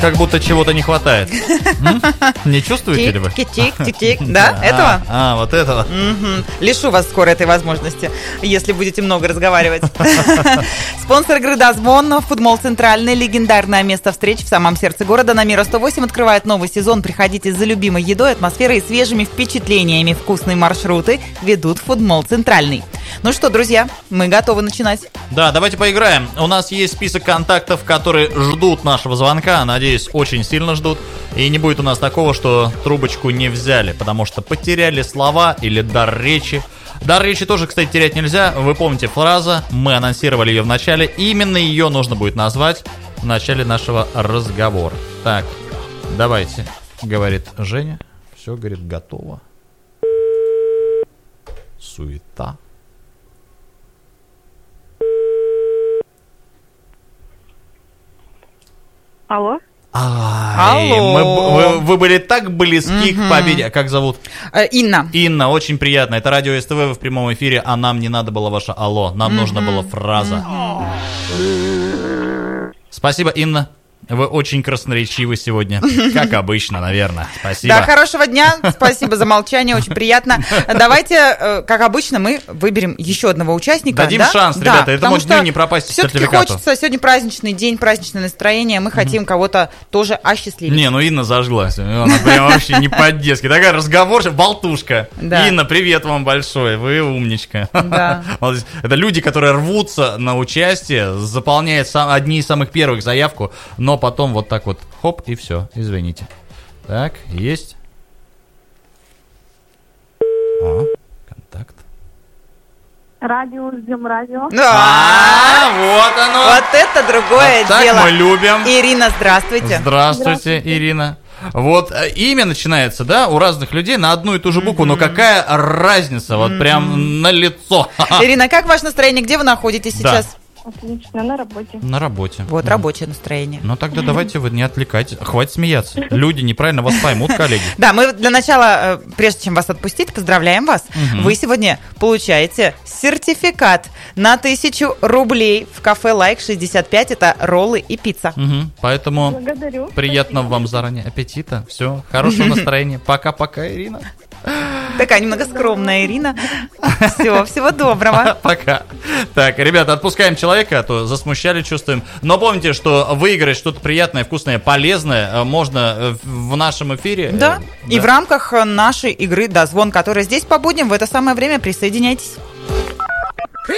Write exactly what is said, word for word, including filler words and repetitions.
как будто чего-то не хватает. Не чувствуете ли вы? Тик-тик-тик-тик, да? Этого? А, вот этого. Лишу вас скоро этой возможности, если будете много разговаривать. Спонсор игры «Дозвон», футбол «Центральный», легендарное место встреч в самом сердце города на Мира сто восемь открывает новый сезон. Приходите за любимой едой, атмосферой и свежими впечатлениями. Вкусные маршруты ведут в футбол «Центральный». Ну что, друзья, мы готовы начинать. Да, давайте поиграем. У нас есть список контактов, которые ждут нашего звонка. Надеюсь, очень сильно ждут. И не будет у нас такого, что трубочку не взяли, потому что потеряли слова или дар речи. Дар речи тоже, кстати, терять нельзя. Вы помните фраза, мы анонсировали ее в начале. Именно ее нужно будет назвать в начале нашего разговора. Так, давайте, говорит Женя. Все, говорит, готово. Суета. Алло. Ай, Алло. Мы, вы, вы были так близки угу. к победе. Как зовут? Э, Инна. Инна, очень приятно. Это радио СТВ, вы в прямом эфире, а нам не надо было ваше алло. Нам угу. нужна была фраза. Угу. Спасибо, Инна. Вы очень красноречивы сегодня, как обычно, наверное. Спасибо. Да, хорошего дня, спасибо за молчание, очень приятно. Давайте, как обычно, мы выберем еще одного участника. Дадим да? шанс, да, ребята, этому дню не пропасть все-таки сертификату. Хочется, сегодня праздничный день, праздничное настроение, мы хотим mm-hmm. кого-то тоже осчастливить. Не, ну Инна зажглась, она прям вообще не по-детски, такая разговорчивая, болтушка. Да. Инна, привет вам большое, вы умничка. Да. Это люди, которые рвутся на участие, заполняют одни из самых первых заявку, но потом вот так вот, хоп, и все, извините. Так, есть. О, контакт. Радио, ждем радио. А, вот оно. Вот это другое вот так дело. Мы любим. Ирина, здравствуйте. Здравствуйте, здравствуйте, Ирина. Вот имя начинается, да, у разных людей на одну и ту же букву, mm-hmm. но какая разница, mm-hmm. вот прям на лицо. Ирина, как ваше настроение, где вы находитесь сейчас? Да. Отлично, на работе. На работе. Вот, рабочее настроение. Ну тогда давайте вы не отвлекайтесь. Хватит смеяться. Люди неправильно вас поймут, коллеги. Да, мы для начала, прежде чем вас отпустить, поздравляем вас. Угу. Вы сегодня получаете сертификат на тысячу рублей в кафе «Лайк шестьдесят пять». Это роллы и пицца. Угу. Поэтому благодарю. Приятного вам заранее аппетита. Все, хорошего настроения. Пока-пока, Ирина. Такая немного скромная Ирина. Все, всего доброго. Пока. Так, ребята, отпускаем человека, а то засмущали, чувствуем. Но помните, что выиграть что-то приятное, вкусное, полезное можно в нашем эфире. Да, да. И в рамках нашей игры «Дозвон», которая здесь по будням в это самое время. Присоединяйтесь.